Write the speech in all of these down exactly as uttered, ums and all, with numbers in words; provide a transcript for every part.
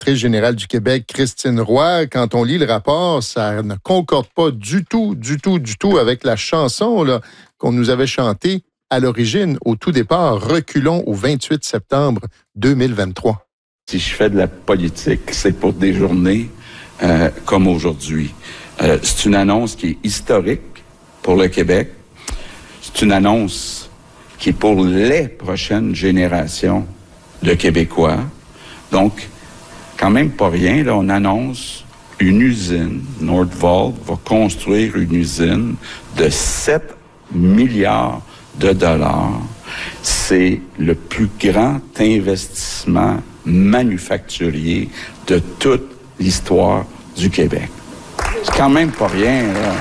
directrice générale du Québec, Christine Roy. Quand on lit le rapport, ça ne concorde pas du tout, du tout, du tout avec la chanson là, qu'on nous avait chantée à l'origine, au tout départ. Reculons au vingt-huit septembre deux mille vingt-trois. Si je fais de la politique, c'est pour des journées euh, comme aujourd'hui. Euh, c'est une annonce qui est historique pour le Québec. C'est une annonce qui est pour les prochaines générations de Québécois. Donc, quand même pas rien, là, on annonce une usine. Nordvolt va construire une usine de sept milliards de dollars. C'est le plus grand investissement manufacturier de toute l'histoire du Québec. C'est quand même pas rien, là.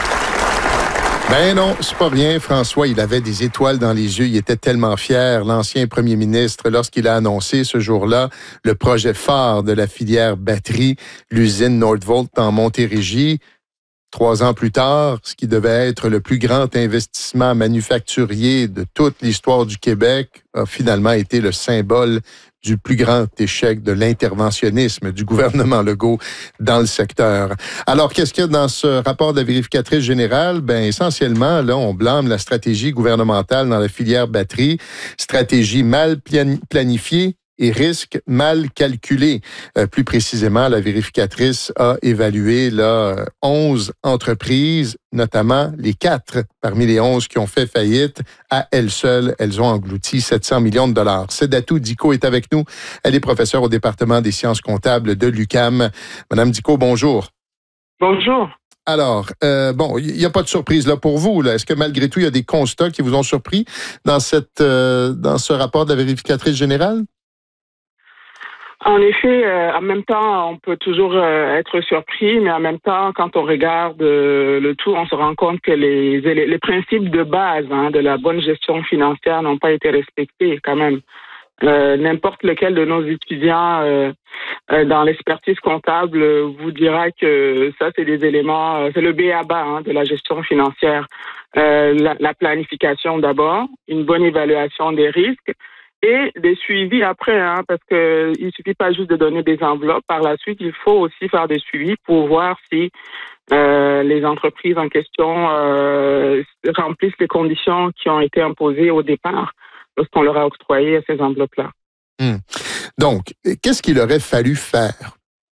Ben non, c'est pas rien. François, il avait des étoiles dans les yeux. Il était tellement fier, l'ancien premier ministre, lorsqu'il a annoncé ce jour-là le projet phare de la filière batterie, l'usine Nordvolt en Montérégie. Trois ans plus tard, ce qui devait être le plus grand investissement manufacturier de toute l'histoire du Québec a finalement été le symbole du plus grand échec de l'interventionnisme du gouvernement Legault dans le secteur. Alors, qu'est-ce qu'il y a dans ce rapport de la vérificatrice générale? Ben, essentiellement, là, on blâme la stratégie gouvernementale dans la filière batterie, stratégie mal planifiée et risques mal calculés. Euh, plus précisément, la vérificatrice a évalué là, onze entreprises, notamment les quatre parmi les onze qui ont fait faillite. À elles seules, elles ont englouti sept cents millions de dollars. Sedatou Dicko est avec nous. Elle est professeure au département des sciences comptables de l'U Q A M. Madame Dicko, bonjour. Bonjour. Alors, euh, bon, il n'y a pas de surprise là pour vous. Là. Est-ce que malgré tout, il y a des constats qui vous ont surpris dans, cette, euh, dans ce rapport de la vérificatrice générale? En effet, euh, en même temps, on peut toujours euh, être surpris, mais en même temps, quand on regarde euh, le tout, on se rend compte que les, les, les principes de base hein, de la bonne gestion financière n'ont pas été respectés quand même. Euh, n'importe lequel de nos étudiants euh, euh, dans l'expertise comptable euh, vous dira que ça, c'est des éléments, euh, c'est le B A B A hein, de la gestion financière. Euh, la, la planification d'abord, une bonne évaluation des risques, et des suivis après, hein, parce que il suffit pas juste de donner des enveloppes. Par la suite, il faut aussi faire des suivis pour voir si euh, les entreprises en question euh, remplissent les conditions qui ont été imposées au départ lorsqu'on leur a octroyé ces enveloppes-là. Hum. Donc, qu'est-ce qu'il aurait fallu faire?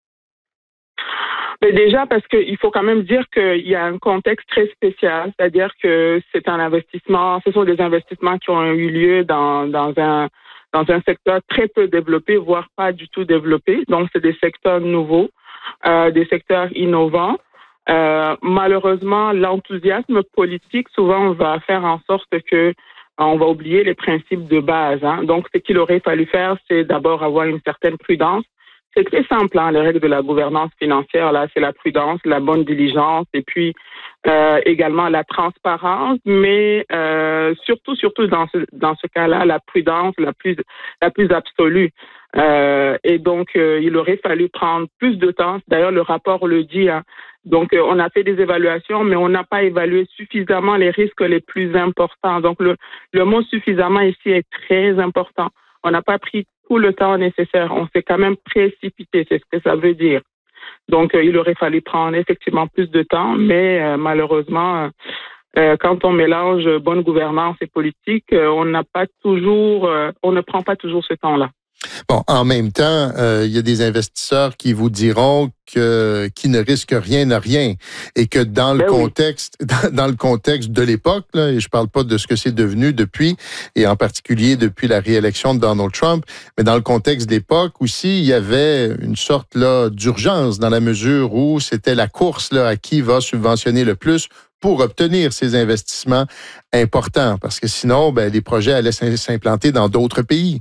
Mais déjà, parce qu'il faut quand même dire qu'il y a un contexte très spécial, c'est-à-dire que c'est un investissement, ce sont des investissements qui ont eu lieu dans, dans un dans un secteur très peu développé, voire pas du tout développé. Donc, c'est des secteurs nouveaux, euh, des secteurs innovants. Euh, malheureusement, l'enthousiasme politique souvent va faire en sorte que on va oublier les principes de base. Hein. Donc, ce qu'il aurait fallu faire, c'est d'abord avoir une certaine prudence. C'est très simple, hein, les règles de la gouvernance financière, là, c'est la prudence, la bonne diligence et puis euh, également la transparence, mais euh, surtout, surtout dans ce dans ce cas-là, la prudence la plus la plus absolue. Euh, et donc, euh, il aurait fallu prendre plus de temps. D'ailleurs, le rapport le dit. Hein. Donc, euh, on a fait des évaluations, mais on n'a pas évalué suffisamment les risques les plus importants. Donc, le le mot suffisamment ici est très important. On n'a pas pris tout le temps nécessaire. On s'est quand même précipité, c'est ce que ça veut dire. Donc, euh, il aurait fallu prendre effectivement plus de temps, mais euh, malheureusement, euh, quand on mélange bonne gouvernance et politique, euh, on n'a pas toujours, euh, on ne prend pas toujours ce temps-là. Bon, en même temps, euh, il y a des investisseurs qui vous diront que qui ne risquent rien à rien et que dans le ben contexte oui. dans, dans le contexte de l'époque, là, et je parle pas de ce que c'est devenu depuis, et en particulier depuis la réélection de Donald Trump, mais dans le contexte de l'époque aussi, il y avait une sorte là d'urgence dans la mesure où c'était la course là à qui va subventionner le plus pour obtenir ces investissements importants, parce que sinon, ben, les projets allaient s'implanter dans d'autres pays.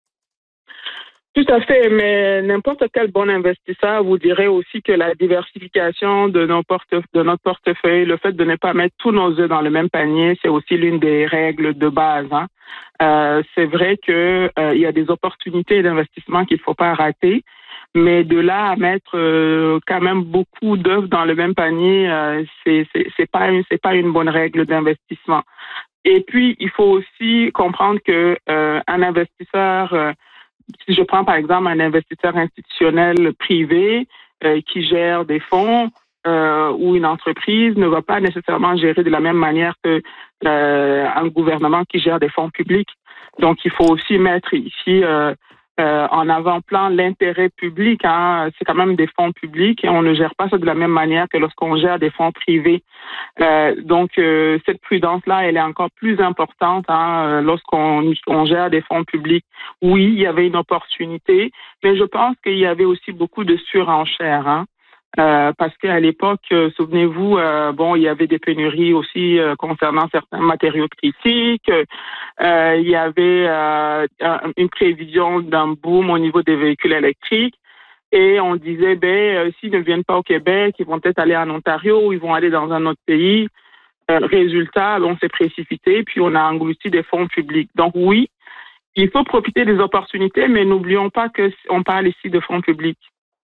Tout à fait, mais n'importe quel bon investisseur vous dirait aussi que la diversification de nos porte- de notre portefeuille, le fait de ne pas mettre tous nos œufs dans le même panier, c'est aussi l'une des règles de base. Hein. Euh, c'est vrai que euh, il y a des opportunités d'investissement qu'il ne faut pas rater, mais de là à mettre euh, quand même beaucoup d'œufs dans le même panier, euh, c'est c'est c'est pas une, c'est pas une bonne règle d'investissement. Et puis il faut aussi comprendre que euh, un investisseur euh, si je prends par exemple un investisseur institutionnel privé euh, qui gère des fonds, euh, ou une entreprise ne va pas nécessairement gérer de la même manière que euh, un gouvernement qui gère des fonds publics. Donc, il faut aussi mettre ici euh, euh, en avant-plan l'intérêt public. Hein. C'est quand même des fonds publics et on ne gère pas ça de la même manière que lorsqu'on gère des fonds privés. Euh, donc, euh, cette prudence-là, elle est encore plus importante hein, lorsqu'on on gère des fonds publics. Oui, il y avait une opportunité, mais je pense qu'il y avait aussi beaucoup de surenchères. Hein. Euh, parce qu'à l'époque, euh, souvenez-vous, euh, bon, il y avait des pénuries aussi euh, concernant certains matériaux critiques. Euh, il y avait euh, une prévision d'un boom au niveau des véhicules électriques. Et on disait, ben, euh, s'ils ne viennent pas au Québec, ils vont peut-être aller en Ontario ou ils vont aller dans un autre pays. Euh, résultat, on s'est précipité, puis on a englouti des fonds publics. Donc oui, il faut profiter des opportunités, mais n'oublions pas qu'on parle ici de fonds publics.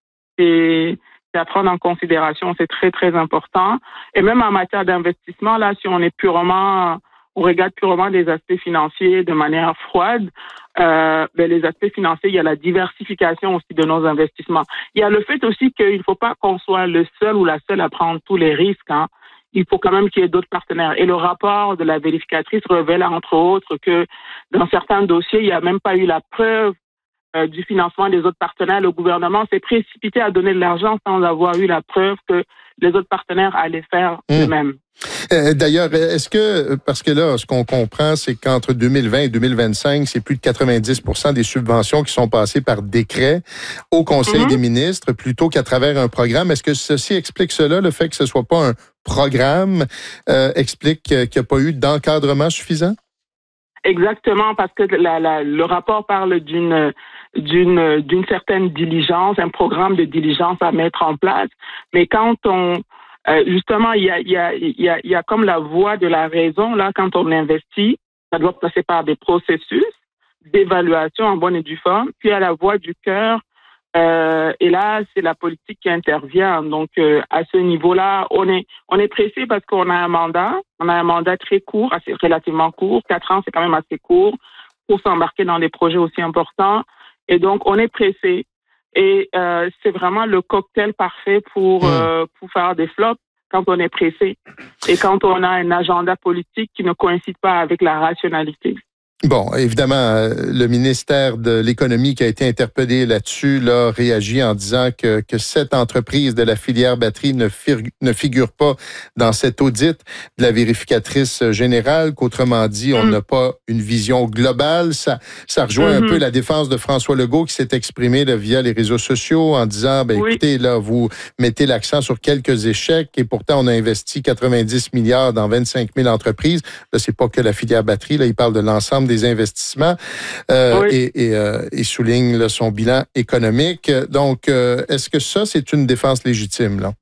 Et à prendre en considération, c'est très, très important. Et même en matière d'investissement, là, si on est purement, on regarde purement les aspects financiers de manière froide, euh, ben, les aspects financiers, il y a la diversification aussi de nos investissements. Il y a le fait aussi qu'il ne faut pas qu'on soit le seul ou la seule à prendre tous les risques, hein. Il faut quand même qu'il y ait d'autres partenaires. Et le rapport de la vérificatrice révèle, entre autres, que dans certains dossiers, il n'y a même pas eu la preuve Euh, du financement des autres partenaires. Le gouvernement s'est précipité à donner de l'argent sans avoir eu la preuve que les autres partenaires allaient faire mmh. eux-mêmes. Euh, d'ailleurs, est-ce que, parce que là, ce qu'on comprend, c'est qu'entre deux mille vingt et deux mille vingt-cinq, c'est plus de quatre-vingt-dix pour cent des subventions qui sont passées par décret au Conseil mmh. des ministres plutôt qu'à travers un programme. Est-ce que ceci explique cela, le fait que ce ne soit pas un programme, euh, explique qu'il n'y a pas eu d'encadrement suffisant? Exactement, parce que la, la, le rapport parle d'une d'une d'une certaine diligence, un programme de diligence à mettre en place. Mais quand on euh, justement, il y a il y a il y a il y a comme la voie de la raison là quand on investit, ça doit passer par des processus d'évaluation en bonne et due forme, puis à la voie du cœur. Euh, et là, c'est la politique qui intervient. Donc, euh, à ce niveau-là, on est on est pressé parce qu'on a un mandat. On a un mandat très court, assez relativement court. Quatre ans, c'est quand même assez court pour s'embarquer dans des projets aussi importants. Et donc, on est pressé. Et euh, c'est vraiment le cocktail parfait pour euh, pour faire des flops quand on est pressé et quand on a un agenda politique qui ne coïncide pas avec la rationalité. Bon, évidemment, le ministère de l'Économie qui a été interpellé là-dessus, là, réagit en disant que, que cette entreprise de la filière batterie ne, fir, ne figure pas dans cet audit de la vérificatrice générale, qu'autrement dit, on n'a mm. pas une vision globale. Ça, ça rejoint mm-hmm. un peu la défense de François Legault qui s'est exprimé là, via les réseaux sociaux en disant, ben oui. écoutez, là, vous mettez l'accent sur quelques échecs et pourtant on a investi quatre-vingt-dix milliards dans vingt-cinq mille entreprises. Là, c'est pas que la filière batterie, là, il parle de l'ensemble des investissements euh, oui. et, et, euh, et souligne là, son bilan économique. Donc, euh, est-ce que ça, c'est une défense légitime, là?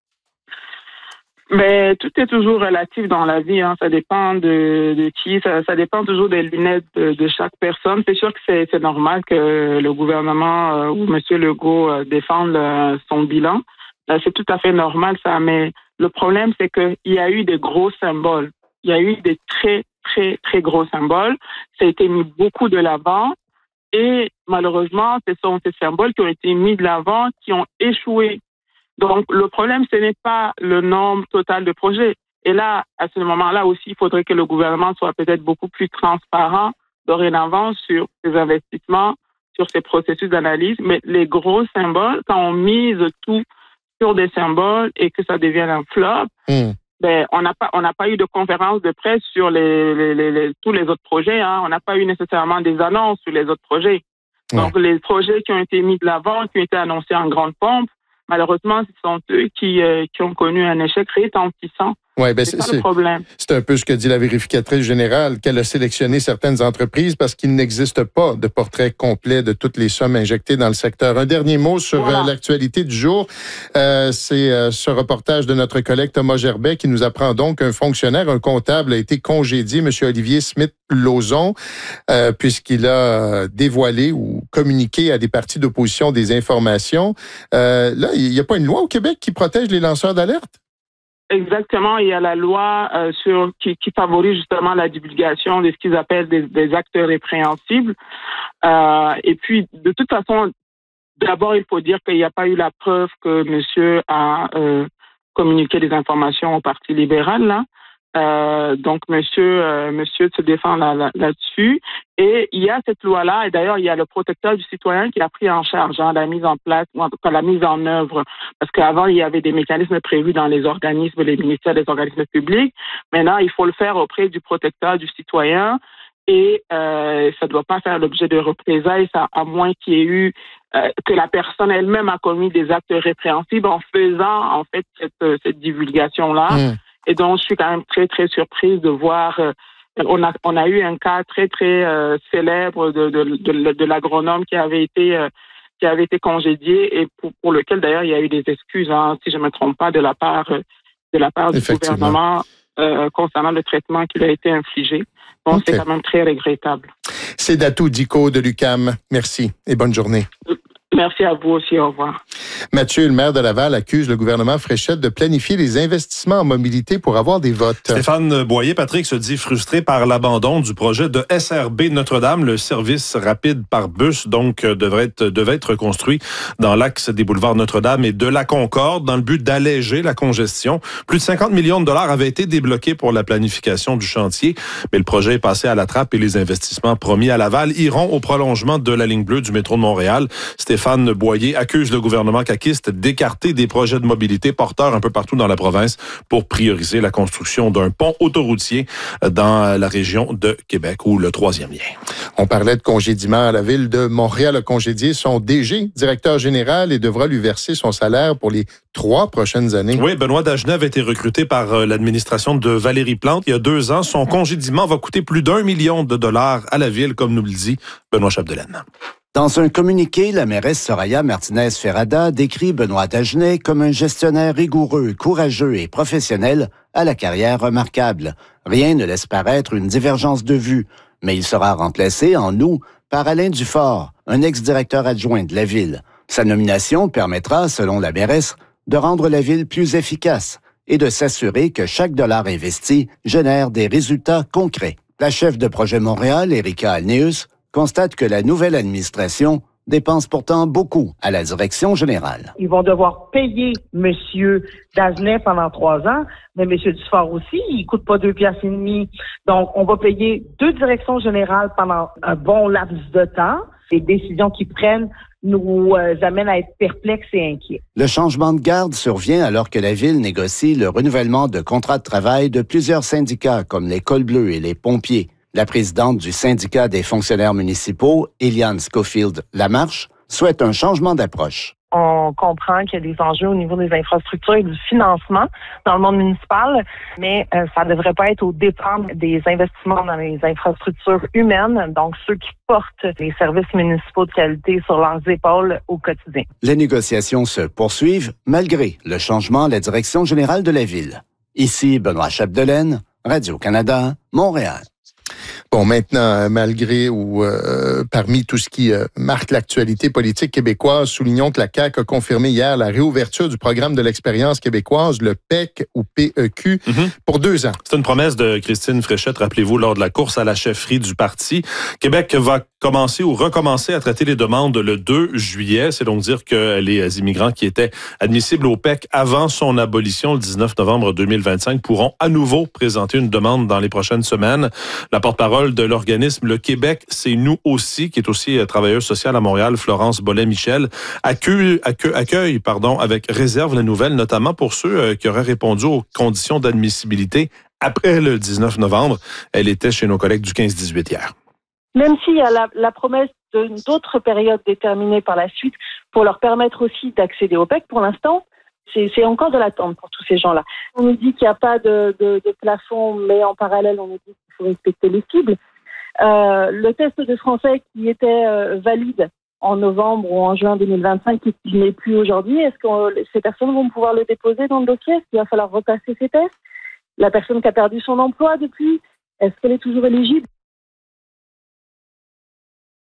Mais tout est toujours relatif dans la vie. Hein. Ça dépend de, de qui. Ça, ça dépend toujours des lunettes de, de chaque personne. C'est sûr que c'est, c'est normal que le gouvernement euh, ou M. Legault euh, défende euh, son bilan. Euh, c'est tout à fait normal, ça. Mais le problème, c'est qu'il y a eu des gros symboles. Il y a eu des très, très, très gros symboles. Ça a été mis beaucoup de l'avant. Et malheureusement, ce sont ces symboles qui ont été mis de l'avant qui ont échoué. Donc, le problème, ce n'est pas le nombre total de projets. Et là, à ce moment-là aussi, il faudrait que le gouvernement soit peut-être beaucoup plus transparent dorénavant sur ses investissements, sur ses processus d'analyse. Mais les gros symboles, quand on mise tout sur des symboles et que ça devienne un flop, mmh. ben, on n'a pas, on n'a pas eu de conférence de presse sur les, les, les, les tous les autres projets, hein. On n'a pas eu nécessairement des annonces sur les autres projets. Ouais. Donc, les projets qui ont été mis de l'avant, qui ont été annoncés en grande pompe, malheureusement, ce sont eux qui, euh, qui ont connu un échec retentissant. Ouais, ben c'est, c'est ça le problème. C'est un peu ce que dit la vérificatrice générale, qu'elle a sélectionné certaines entreprises parce qu'il n'existe pas de portrait complet de toutes les sommes injectées dans le secteur. Un dernier mot sur voilà. euh, l'actualité du jour. Euh, c'est euh, ce reportage de notre collègue Thomas Gerbet qui nous apprend donc qu'un fonctionnaire, un comptable, a été congédié, M. Olivier Smith-Lauzon, euh, puisqu'il a dévoilé ou communiqué à des partis d'opposition des informations. Euh, là, il n'y a pas une loi au Québec qui protège les lanceurs d'alerte? Exactement, il y a la loi euh, sur qui, qui favorise justement la divulgation de ce qu'ils appellent des, des actes répréhensibles. Euh, et puis, de toute façon, d'abord, il faut dire qu'il n'y a pas eu la preuve que monsieur a euh, communiqué des informations au Parti libéral, là. Euh, donc, monsieur, euh, monsieur se défend là, là, là-dessus. Et il y a cette loi-là, et d'ailleurs, il y a le protecteur du citoyen qui a pris en charge hein, la mise en place, ou en tout cas la mise en œuvre, parce qu'avant, il y avait des mécanismes prévus dans les organismes, les ministères des organismes publics. Maintenant, il faut le faire auprès du protecteur du citoyen, et euh, ça ne doit pas faire l'objet de représailles, ça, à moins qu'il y ait eu euh, que la personne elle-même a commis des actes répréhensibles en faisant en fait cette, cette divulgation-là. Mmh. Et donc, je suis quand même très, très surprise de voir... Euh, on, a, on a eu un cas très, très euh, célèbre de, de, de, de l'agronome qui avait été, euh, qui avait été congédié et pour, pour lequel, d'ailleurs, il y a eu des excuses, hein, si je ne me trompe pas, de la part, de la part du gouvernement euh, concernant le traitement qui lui a été infligé. Donc, okay. C'est quand même très regrettable. Cédatou Dicko de l'U Q A M. Merci et bonne journée. Merci à vous aussi. Au revoir. Mathieu, le maire de Laval, accuse le gouvernement Fréchette de planifier les investissements en mobilité pour avoir des votes. Stéphane Boyer, Patrick, se dit frustré par l'abandon du projet de S R B Notre-Dame. Le service rapide par bus, donc, devrait être, devait être construit dans l'axe des boulevards Notre-Dame et de la Concorde dans le but d'alléger la congestion. Plus de cinquante millions de dollars avaient été débloqués pour la planification du chantier, mais le projet est passé à la trappe et les investissements promis à Laval iront au prolongement de la ligne bleue du métro de Montréal. Stéphane Boyer accuse le gouvernement caquiste d'écarter des projets de mobilité porteurs un peu partout dans la province pour prioriser la construction d'un pont autoroutier dans la région de Québec ou le troisième lien. On parlait de congédiement. La ville de Montréal a congédié son D G, directeur général, et devra lui verser son salaire pour les trois prochaines années. Oui, Benoît Dagenet avait été recruté par l'administration de Valérie Plante il y a deux ans. Son congédiement va coûter plus d'un million de dollars à la ville, comme nous le dit Benoît Chapdelaine. Dans un communiqué, la mairesse Soraya Martinez-Ferrada décrit Benoît Dagenet comme un gestionnaire rigoureux, courageux et professionnel à la carrière remarquable. Rien ne laisse paraître une divergence de vue, mais il sera remplacé en août par Alain Dufort, un ex-directeur adjoint de la ville. Sa nomination permettra, selon la mairesse, de rendre la ville plus efficace et de s'assurer que chaque dollar investi génère des résultats concrets. La chef de projet Montréal, Erika Alneus, constate que la nouvelle administration dépense pourtant beaucoup à la direction générale. Ils vont devoir payer M. Dagenet pendant trois ans, mais M. Dufort aussi, il coûte pas deux piastres et demi. Donc, on va payer deux directions générales pendant un bon laps de temps. Les décisions qu'ils prennent nous euh, amènent à être perplexes et inquiets. Le changement de garde survient alors que la Ville négocie le renouvellement de contrats de travail de plusieurs syndicats comme les Cols Bleus et les pompiers. La présidente du syndicat des fonctionnaires municipaux, Eliane Schofield-Lamarche, souhaite un changement d'approche. On comprend qu'il y a des enjeux au niveau des infrastructures et du financement dans le monde municipal, mais euh, ça ne devrait pas être au dépend des investissements dans les infrastructures humaines, donc ceux qui portent les services municipaux de qualité sur leurs épaules au quotidien. Les négociations se poursuivent malgré le changement à la direction générale de la Ville. Ici Benoît Chapdelaine, Radio-Canada, Montréal. Bon, maintenant, malgré ou euh, parmi tout ce qui euh, marque l'actualité politique québécoise, soulignons que la C A Q a confirmé hier la réouverture du programme de l'expérience québécoise, le P E C ou P E Q, mm-hmm. pour deux ans. C'est une promesse de Christine Fréchette, rappelez-vous, lors de la course à la chefferie du parti. Québec va commencer ou recommencer à traiter les demandes le deux juillet. C'est donc dire que les immigrants qui étaient admissibles au P E C avant son abolition le dix-neuf novembre deux mille vingt-cinq pourront à nouveau présenter une demande dans les prochaines semaines. La porte-parole de l'organisme Le Québec, c'est nous aussi, qui est aussi travailleuse sociale à Montréal, Florence Bollet-Michel, accueille, accueille, accueille pardon, avec réserve la nouvelle, notamment pour ceux qui auraient répondu aux conditions d'admissibilité après le dix-neuf novembre. Elle était chez nos collègues du quinze dix-huit hier. Même s'il y a la, la promesse d'autres périodes déterminées par la suite pour leur permettre aussi d'accéder au P E C, pour l'instant, c'est, c'est encore de l'attente pour tous ces gens-là. On nous dit qu'il n'y a pas de, de, de plafond, mais en parallèle, on nous dit qu'il faut respecter les cibles. Euh, le test de français qui était euh, valide en novembre ou en juin deux mille vingt-cinq, qui n'est plus aujourd'hui, est-ce que ces personnes vont pouvoir le déposer dans le dossier? Est-ce qu'il va falloir repasser ces tests? La personne qui a perdu son emploi depuis, est-ce qu'elle est toujours éligible?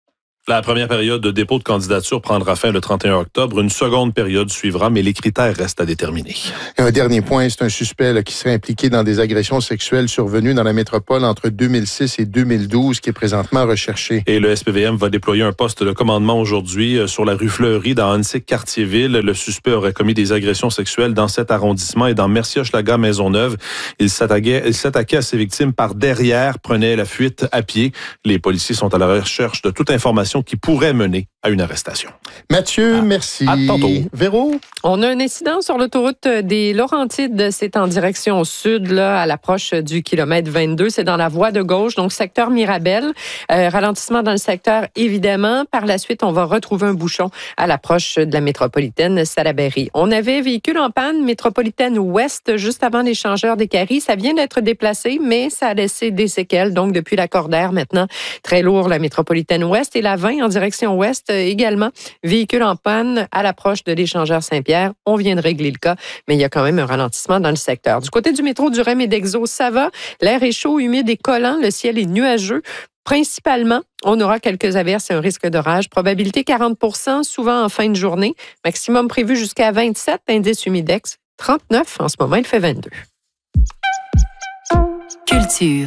La première période de dépôt de candidature prendra fin le trente et un octobre. Une seconde période suivra, mais les critères restent à déterminer. Et un dernier point, c'est un suspect là, qui serait impliqué dans des agressions sexuelles survenues dans la métropole entre deux mille six et deux mille douze, qui est présentement recherché. Et le S P V M va déployer un poste de commandement aujourd'hui sur la rue Fleury, dans Hansik-Cartierville. Le suspect aurait commis des agressions sexuelles dans cet arrondissement et dans Mercier-Hochelaga-Maisonneuve. Il s'attaquait, il s'attaquait à ses victimes par derrière, prenait la fuite à pied. Les policiers sont à la recherche de toute information qui pourrait mener à une arrestation. Mathieu, ah. merci. À tantôt. Véro? On a un incident sur l'autoroute des Laurentides. C'est en direction sud, là, à l'approche du kilomètre vingt-deux. C'est dans la voie de gauche, donc secteur Mirabel. Euh, ralentissement dans le secteur, évidemment. Par la suite, on va retrouver un bouchon à l'approche de la métropolitaine Salaberry. On avait véhicule en panne, métropolitaine ouest, juste avant l'échangeur des Caries. Ça vient d'être déplacé, mais ça a laissé des séquelles. Donc, depuis la Cordaire, maintenant, très lourd, la métropolitaine ouest et la vingt en direction ouest également. Véhicule en panne à l'approche de l'échangeur Saint-Pierre. On vient de régler le cas, mais il y a quand même un ralentissement dans le secteur. Du côté du métro du Rem et d'Exo, ça va. L'air est chaud, humide et collant. Le ciel est nuageux. Principalement, on aura quelques averses et un risque d'orage. Probabilité quarante pour cent, souvent en fin de journée. Maximum prévu jusqu'à vingt-sept, indice humidex trente-neuf. En ce moment, il fait vingt-deux. Culture.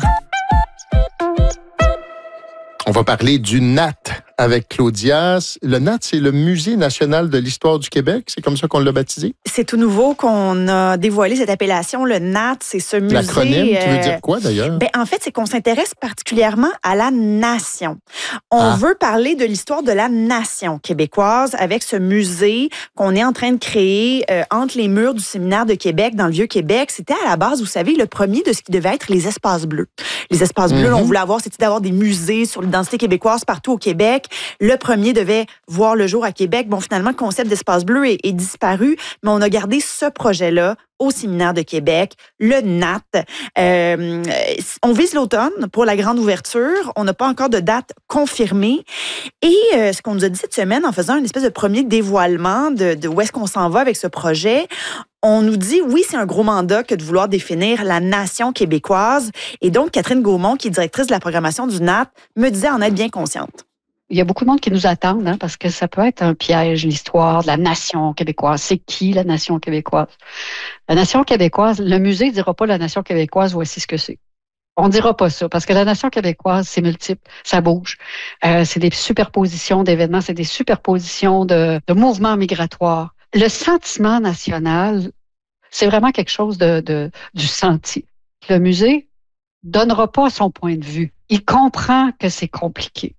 On va parler du N A T avec Claudia. Le N A T, c'est le Musée national de l'histoire du Québec. C'est comme ça qu'on l'a baptisé? C'est tout nouveau qu'on a dévoilé cette appellation. Le N A T, c'est ce musée... L'acronyme, euh, tu veux dire quoi d'ailleurs? Ben, en fait, c'est qu'on s'intéresse particulièrement à la nation. On ah. veut parler de l'histoire de la nation québécoise avec ce musée qu'on est en train de créer euh, entre les murs du séminaire de Québec, dans le Vieux-Québec. C'était à la base, vous savez, le premier de ce qui devait être les espaces bleus. Les espaces bleus, mm-hmm. là, on voulait avoir, c'était d'avoir des musées sur l'identité québécoise partout au Québec. Le premier devait voir le jour à Québec. Bon, finalement, le concept d'espace bleu est, est disparu, mais on a gardé ce projet-là au séminaire de Québec, le N A T. Euh, on vise l'automne pour la grande ouverture. On n'a pas encore de date confirmée. Et euh, ce qu'on nous a dit cette semaine, en faisant une espèce de premier dévoilement de, de où est-ce qu'on s'en va avec ce projet, on nous dit, oui, c'est un gros mandat que de vouloir définir la nation québécoise. Et donc, Catherine Gaumont, qui est directrice de la programmation du N A T, me disait en être bien consciente. Il y a beaucoup de monde qui nous attendent, hein, parce que ça peut être un piège, l'histoire de la nation québécoise. C'est qui la nation québécoise? La nation québécoise, le musée ne dira pas la nation québécoise, voici ce que c'est. On dira pas ça, parce que la nation québécoise, c'est multiple, ça bouge. Euh, c'est des superpositions d'événements, c'est des superpositions de, de mouvements migratoires. Le sentiment national, c'est vraiment quelque chose de, de du senti. Le musée donnera pas son point de vue. Il comprend que c'est compliqué.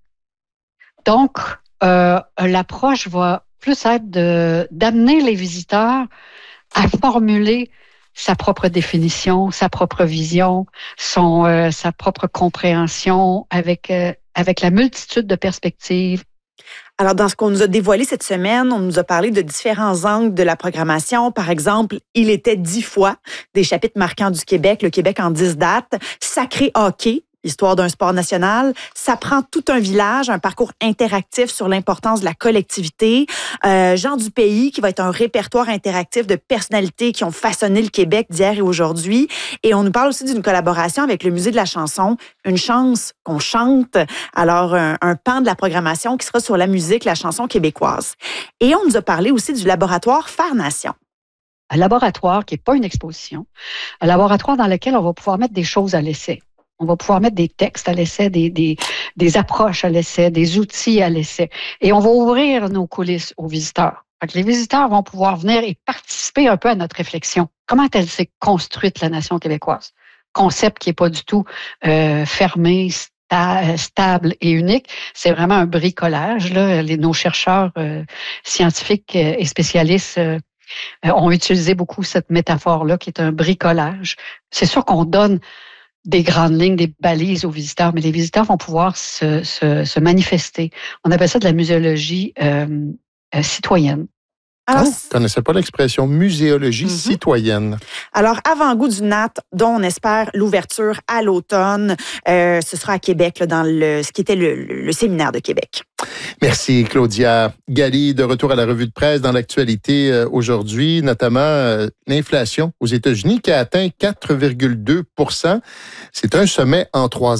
Donc, euh, l'approche va plus être de, d'amener les visiteurs à formuler sa propre définition, sa propre vision, son, euh, sa propre compréhension avec, euh, avec la multitude de perspectives. Alors, dans ce qu'on nous a dévoilé cette semaine, on nous a parlé de différents angles de la programmation. Par exemple, il était dix fois des chapitres marquants du Québec, le Québec en dix dates, sacré hockey, histoire d'un sport national. Ça prend tout un village, un parcours interactif sur l'importance de la collectivité. Euh, Jean du Pays, qui va être un répertoire interactif de personnalités qui ont façonné le Québec d'hier et aujourd'hui. Et on nous parle aussi d'une collaboration avec le Musée de la chanson, Une chance qu'on chante. Alors, un, un pan de la programmation qui sera sur la musique, la chanson québécoise. Et on nous a parlé aussi du laboratoire Faire Nation. Un laboratoire qui n'est pas une exposition, un laboratoire dans lequel on va pouvoir mettre des choses à l'essai. On va pouvoir mettre des textes à l'essai, des, des, des approches à l'essai, des outils à l'essai. Et on va ouvrir nos coulisses aux visiteurs. Fait que les visiteurs vont pouvoir venir et participer un peu à notre réflexion. Comment elle s'est construite, la nation québécoise? Concept qui n'est pas du tout euh, fermé, sta- stable et unique. C'est vraiment un bricolage. Là. Les, nos chercheurs euh, scientifiques et spécialistes euh, ont utilisé beaucoup cette métaphore-là, qui est un bricolage. C'est sûr qu'on donne des grandes lignes, des balises aux visiteurs, mais les visiteurs vont pouvoir se, se, se manifester. On appelle ça de la muséologie euh, euh, citoyenne. Alors, oh, je ne connaissais pas l'expression muséologie mm-hmm. citoyenne. Alors, avant-goût du N A T, dont on espère l'ouverture à l'automne, euh, ce sera à Québec, là, dans le, ce qui était le, le, le séminaire de Québec. Merci, Claudia. Gali, de retour à la revue de presse dans l'actualité euh, aujourd'hui, notamment euh, l'inflation aux États-Unis qui a atteint quatre virgule deux pour cent. C'est un sommet en trois ans.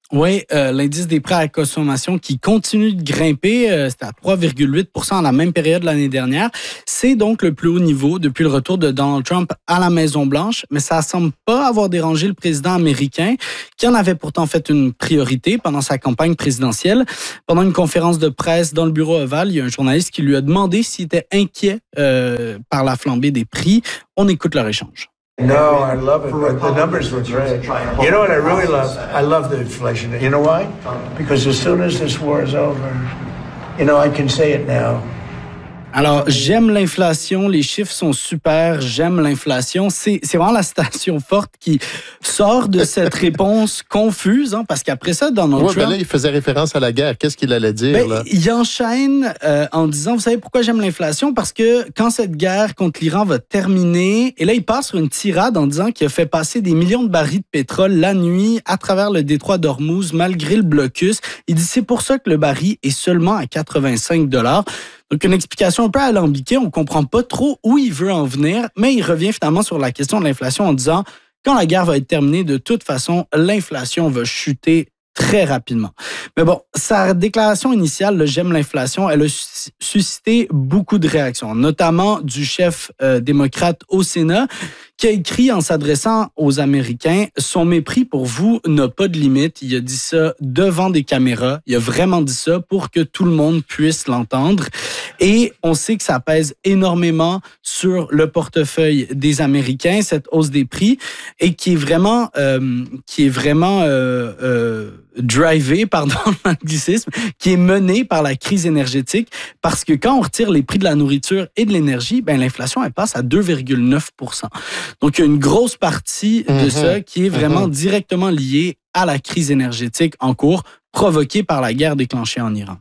Oui, euh, l'indice des prêts à la consommation qui continue de grimper, euh, c'était à trois virgule huit pour cent à la même période l'année dernière. C'est donc le plus haut niveau depuis le retour de Donald Trump à la Maison-Blanche, mais ça semble pas avoir dérangé le président américain, qui en avait pourtant fait une priorité pendant sa campagne présidentielle. Pendant une conférence de presse dans le bureau ovale, il y a un journaliste qui lui a demandé s'il était inquiet euh, par la flambée des prix. On écoute leur échange. No, I love it. The numbers were great. You know what I really love? I love the inflation. You know why? Because as soon as this war is over, you know, I can say it now. Alors, j'aime l'inflation, les chiffres sont super, j'aime l'inflation. C'est, c'est vraiment la citation forte qui sort de cette réponse confuse, hein, parce qu'après ça, Donald ouais, Trump... Ben là, il faisait référence à la guerre. Qu'est-ce qu'il allait dire? Ben, là? Il enchaîne euh, en disant, vous savez pourquoi j'aime l'inflation? Parce que quand cette guerre contre l'Iran va terminer, et là, il passe sur une tirade en disant qu'il a fait passer des millions de barils de pétrole la nuit à travers le détroit d'Ormuz, malgré le blocus. Il dit, c'est pour ça que le baril est seulement à quatre-vingt-cinq dollars. Donc, une explication un peu alambiquée, on ne comprend pas trop où il veut en venir, mais il revient finalement sur la question de l'inflation en disant « Quand la guerre va être terminée, de toute façon, l'inflation va chuter très rapidement. » Mais bon, sa déclaration initiale, le « J'aime l'inflation », elle a suscité beaucoup de réactions, notamment du chef euh, démocrate au Sénat, qui a écrit en s'adressant aux Américains « Son mépris pour vous n'a pas de limite ». Il a dit ça devant des caméras. Il a vraiment dit ça pour que tout le monde puisse l'entendre. Et on sait que ça pèse énormément sur le portefeuille des Américains, cette hausse des prix, et qui est vraiment, euh, qui est vraiment euh, euh, drivé, pardon l'anglicisme, qui est mené par la crise énergétique, parce que quand on retire les prix de la nourriture et de l'énergie, ben l'inflation, elle passe à deux virgule neuf pour cent. Donc, il y a une grosse partie de mm-hmm. ça qui est vraiment mm-hmm. directement liée à la crise énergétique en cours, provoquée par la guerre déclenchée en Iran.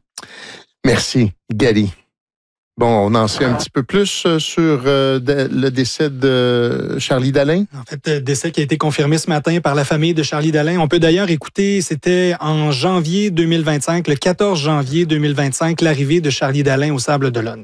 Merci, Gali. Bon, on en sait un petit peu plus sur euh, de, le décès de Charlie Dalin. En fait, décès qui a été confirmé ce matin par la famille de Charlie Dalin. On peut d'ailleurs écouter, c'était en janvier deux mille vingt-cinq, le quatorze janvier deux mille vingt-cinq, l'arrivée de Charlie Dalin au Sables-d'Olonne.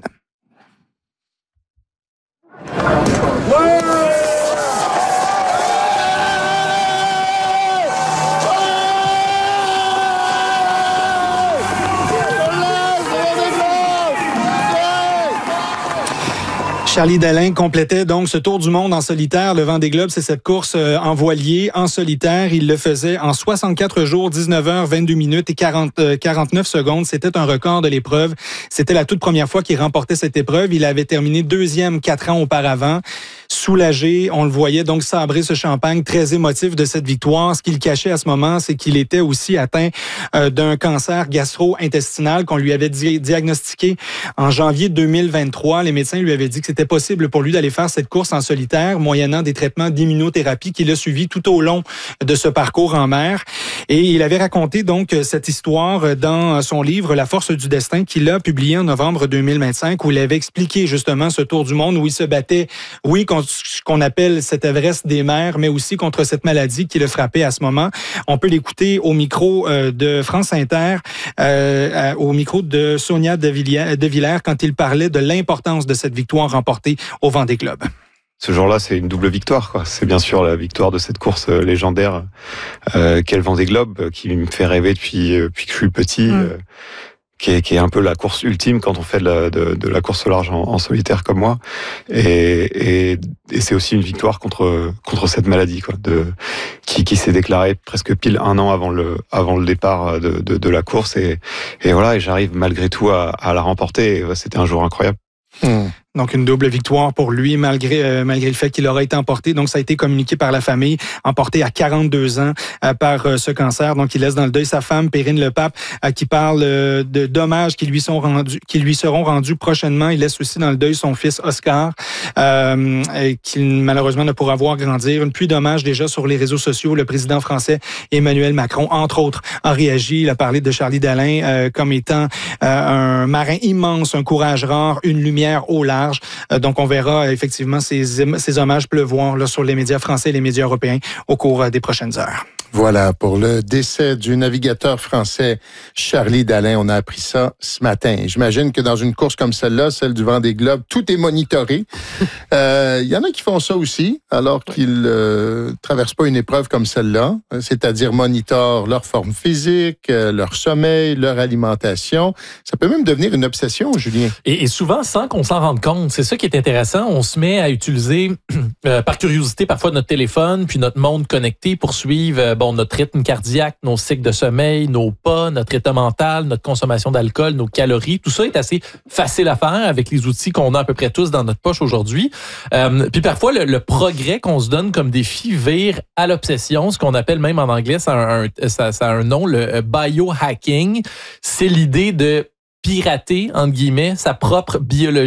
Charlie Dalin complétait donc ce tour du monde en solitaire. Le Vendée Globe, c'est cette course en voilier, en solitaire. Il le faisait en soixante-quatre jours, dix-neuf heures, vingt-deux minutes et quarante, quarante-neuf secondes. C'était un record de l'épreuve. C'était la toute première fois qu'il remportait cette épreuve. Il avait terminé deuxième quatre ans auparavant. Soulagé, on le voyait donc sabrer ce champagne, très émotif de cette victoire. Ce qu'il cachait à ce moment, c'est qu'il était aussi atteint euh, d'un cancer gastro-intestinal qu'on lui avait di- diagnostiqué en janvier deux mille vingt-trois. Les médecins lui avaient dit que c'était possible pour lui d'aller faire cette course en solitaire, moyennant des traitements d'immunothérapie qu'il a suivis tout au long de ce parcours en mer. Et il avait raconté donc cette histoire dans son livre « La force du destin » qu'il a publié en novembre deux mille vingt-cinq, où il avait expliqué justement ce tour du monde, où il se battait, oui, contre ce qu'on appelle cet Everest des mers, mais aussi contre cette maladie qui le frappait à ce moment. On peut l'écouter au micro euh, de France Inter, euh, au micro de Sonia De Villers, de Villers quand il parlait de l'importance de cette victoire remportée au Vendée Globe. Ce jour-là, c'est une double victoire, quoi. C'est bien sûr la victoire de cette course légendaire euh, qu'est le Vendée Globe, qui me fait rêver depuis, depuis que je suis petit. Mmh. Euh, Qui est, qui est un peu la course ultime quand on fait de la, de, de la course au large en, en solitaire comme moi. Et, et, et c'est aussi une victoire contre, contre cette maladie, quoi, de, qui, qui s'est déclarée presque pile un an avant le, avant le départ de, de, de la course. Et, et voilà, et j'arrive malgré tout à, à la remporter. Et c'était un jour incroyable. Mmh. Donc, une double victoire pour lui, malgré euh, malgré le fait qu'il aurait été emporté. Donc, ça a été communiqué par la famille, emporté à quarante-deux ans euh, par euh, ce cancer. Donc, il laisse dans le deuil sa femme, Perrine Lepape, euh, qui parle euh, de dommages qui lui sont rendus, qui lui seront rendus prochainement. Il laisse aussi dans le deuil son fils Oscar, euh, et qui malheureusement ne pourra voir grandir. Une pluie d'hommages déjà sur les réseaux sociaux. Le président français Emmanuel Macron, entre autres, a réagi. Il a parlé de Charlie Dalin euh, comme étant euh, un marin immense, un courage rare, une lumière au large. large. Euh, donc, on verra effectivement ces, ces hommages pleuvoir là, sur les médias français et les médias européens au cours des prochaines heures. Voilà, pour le décès du navigateur français Charlie Dalin, on a appris ça ce matin. J'imagine que dans une course comme celle-là, celle du Vendée Globe, tout est monitoré. Il euh, y en a qui font ça aussi, alors qu'ils ne euh, traversent pas une épreuve comme celle-là, c'est-à-dire monitorent leur forme physique, leur sommeil, leur alimentation. Ça peut même devenir une obsession, Julien. Et, et souvent, sans qu'on s'en rende compte, c'est ça qui est intéressant. On se met à utiliser, euh, par curiosité, parfois notre téléphone, puis notre montre connectée pour suivre euh, bon, notre rythme cardiaque, nos cycles de sommeil, nos pas, notre état mental, notre consommation d'alcool, nos calories. Tout ça est assez facile à faire avec les outils qu'on a à peu près tous dans notre poche aujourd'hui. Euh, puis parfois, le, le progrès qu'on se donne comme défi vire à l'obsession, ce qu'on appelle même en anglais, ça a un, ça, ça a un nom, le biohacking. C'est l'idée de pirater, entre guillemets, sa propre biologie.